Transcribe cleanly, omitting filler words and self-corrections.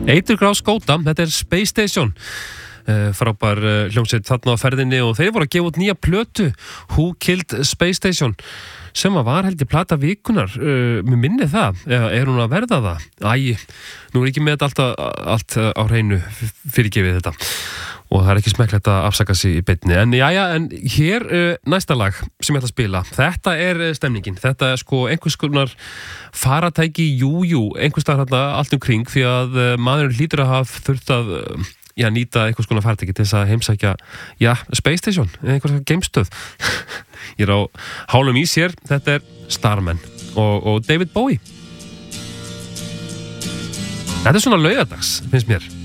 Eiturgrás Skóta, þetta Space Station. Frábær hljómsveit þarna á ferðinni og þeir voru að gefa út nýja plötu Who Killed Space Station sem var held ég plata vikunar mér minni það, er hún að verða það? Nú ekki með þetta allt á hreinu fyrirgefið þetta og það ekki smekklegt að afsaka sig í beinni en hér næsta lag sem ég ætla að spila, þetta stemningin þetta sko einhvers konar faratæki einhvers staðar hérna allt kring því að maður hlýtur að hafa þurft að nýta einhvers konar faratæki til þess að heimsækja Space Station, einhvers geimstöð ég á hálum ís hér, þetta Starman og David Bowie þetta svona laugardags, finnst mér